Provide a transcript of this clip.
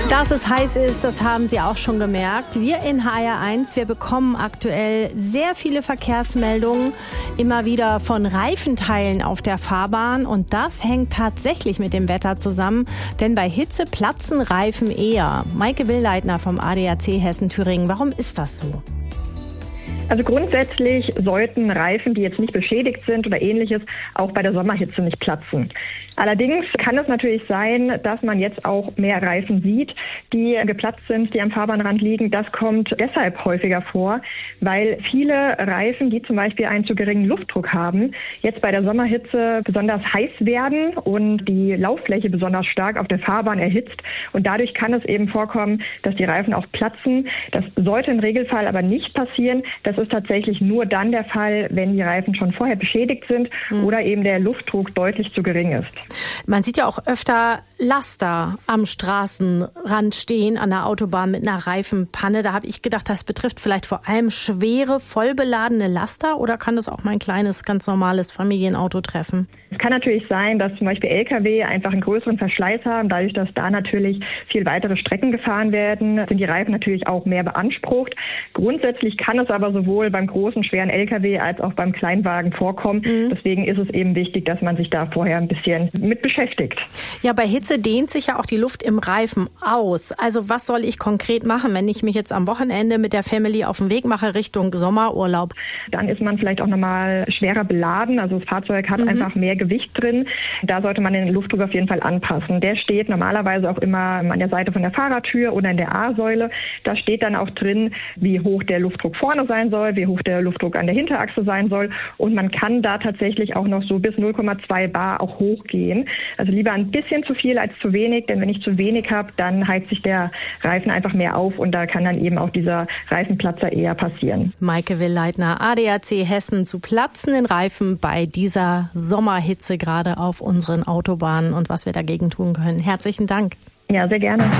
Dass es heiß ist, das haben Sie auch schon gemerkt. Wir in HR1, wir bekommen aktuell sehr viele Verkehrsmeldungen, immer wieder von Reifenteilen auf der Fahrbahn. Und das hängt tatsächlich mit dem Wetter zusammen, denn bei Hitze platzen Reifen eher. Maike Willleitner vom ADAC Hessen-Thüringen, warum ist das so? Also grundsätzlich sollten Reifen, die jetzt nicht beschädigt sind oder Ähnliches, auch bei der Sommerhitze nicht platzen. Allerdings kann es natürlich sein, dass man jetzt auch mehr Reifen sieht, die geplatzt sind, die am Fahrbahnrand liegen. Das kommt deshalb häufiger vor, weil viele Reifen, die zum Beispiel einen zu geringen Luftdruck haben, jetzt bei der Sommerhitze besonders heiß werden und die Lauffläche besonders stark auf der Fahrbahn erhitzt. Und dadurch kann es eben vorkommen, dass die Reifen auch platzen. Das sollte im Regelfall aber nicht passieren. Das ist tatsächlich nur dann der Fall, wenn die Reifen schon vorher beschädigt sind oder eben der Luftdruck deutlich zu gering ist. Man sieht ja auch öfter Laster am Straßenrand stehen, an der Autobahn mit einer Reifenpanne. Da habe ich gedacht, das betrifft vielleicht vor allem schwere, vollbeladene Laster oder kann das auch mal ein kleines, ganz normales Familienauto treffen? Es kann natürlich sein, dass zum Beispiel Lkw einfach einen größeren Verschleiß haben. Dadurch, dass da natürlich viel weitere Strecken gefahren werden, sind die Reifen natürlich auch mehr beansprucht. Grundsätzlich kann es aber sowohl beim großen, schweren Lkw als auch beim Kleinwagen vorkommen. Deswegen ist es eben wichtig, dass man sich da vorher ein bisschen mit beschäftigt. Ja, bei Hitze dehnt sich ja auch die Luft im Reifen aus. Also was soll ich konkret machen, wenn ich mich jetzt am Wochenende mit der Family auf den Weg mache Richtung Sommerurlaub? Dann ist man vielleicht auch nochmal schwerer beladen. Also das Fahrzeug hat einfach mehr Gewicht drin. Da sollte man den Luftdruck auf jeden Fall anpassen. Der steht normalerweise auch immer an der Seite von der Fahrertür oder in der A-Säule. Da steht dann auch drin, wie hoch der Luftdruck vorne sein soll, wie hoch der Luftdruck an der Hinterachse sein soll. Und man kann da tatsächlich auch noch so bis 0,2 bar auch hochgehen. Also lieber ein bisschen zu viel als zu wenig, denn wenn ich zu wenig habe, dann heizt sich der Reifen einfach mehr auf und da kann dann eben auch dieser Reifenplatzer eher passieren. Maike Willleitner, ADAC Hessen, zu platzenden Reifen bei dieser Sommerhitze gerade auf unseren Autobahnen und was wir dagegen tun können. Herzlichen Dank. Ja, sehr gerne.